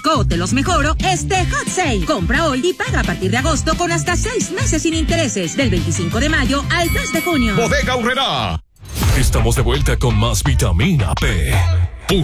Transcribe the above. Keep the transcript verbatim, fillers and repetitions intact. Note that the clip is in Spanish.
merco, te los mejoro este Hot Sale. Compra hoy y paga a partir de agosto con hasta seis meses sin intereses. Del veinticinco de mayo al tres de junio. Bodega Aurrerá. Estamos de vuelta con más vitamina P.